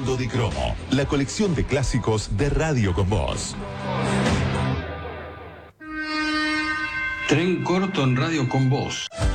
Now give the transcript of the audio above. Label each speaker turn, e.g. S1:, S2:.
S1: Mundo de Cromo, la colección de clásicos de Radio con Voz.
S2: Tren corto en Radio con Voz.